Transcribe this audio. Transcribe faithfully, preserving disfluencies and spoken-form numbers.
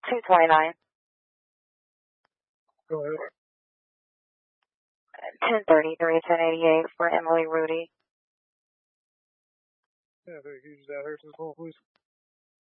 two twenty-nine. Go ahead. ten thirty-three, ten eighty-eight for Emily Rudy. Yeah, I think you use that Harrison's call, please.